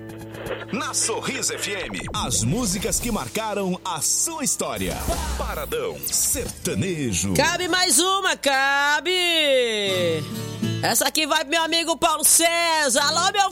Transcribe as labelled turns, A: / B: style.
A: Na Sorriso FM, as músicas que marcaram a sua história. Paradão Sertanejo.
B: Cabe mais uma, cabe! Essa aqui vai pro meu amigo Paulo César. Alô, meu